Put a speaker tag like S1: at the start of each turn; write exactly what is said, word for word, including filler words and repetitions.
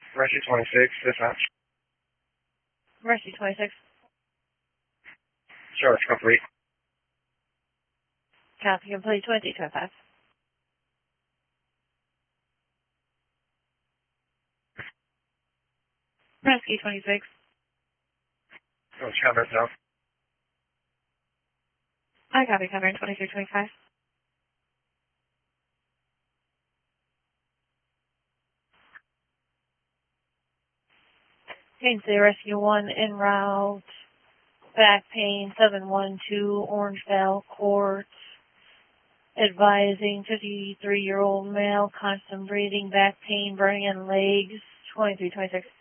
S1: Rescue twenty-six, dispatch.
S2: Rescue twenty-six.
S1: Charge complete.
S2: Copy complete, twenty twenty-five. Rescue twenty-six.
S1: Oh, cover itself.
S2: I copy, covering twenty-three twenty-five. Pain City Rescue one en route. Back pain, seven one two, Orangevale Court. Advising fifty-three-year-old male, constant breathing, back pain, burning in legs, twenty-three twenty-six.